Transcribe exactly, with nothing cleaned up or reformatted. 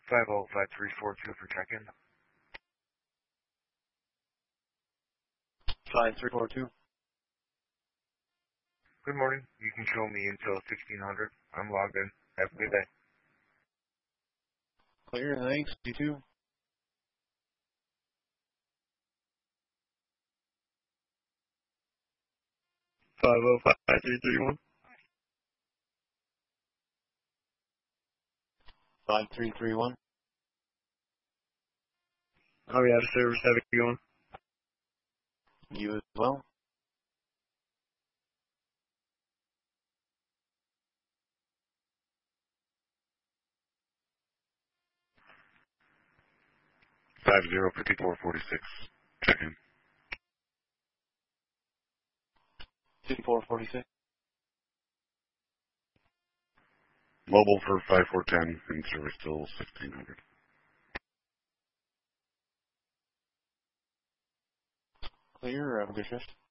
five oh five three four two for check-in. five three four two. Good morning. You can show me until sixteen hundred. I'm logged in. Have a good day. Clear, thanks. You too. five oh five three three one. five three three one. Are we out of service? Have a good one. You as well. five zero five four four six. Check-in. fifty-four forty-six. Mobile for five four ten and service till sixteen hundred. Clear, have a good shift.